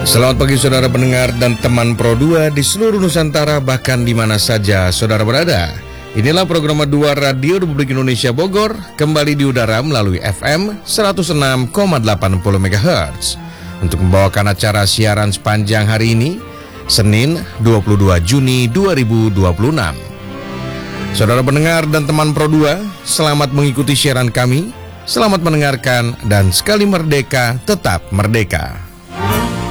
Selamat pagi saudara pendengar dan teman Pro2 di seluruh Nusantara, bahkan di mana saja saudara berada. Inilah program 2 Radio Republik Indonesia Bogor, kembali di udara melalui FM 106,80 MHz. Untuk membawakan acara siaran sepanjang hari ini, Senin 22 Juni 2026. Saudara pendengar dan teman Pro2, selamat mengikuti siaran kami, selamat mendengarkan, dan sekali merdeka, tetap merdeka.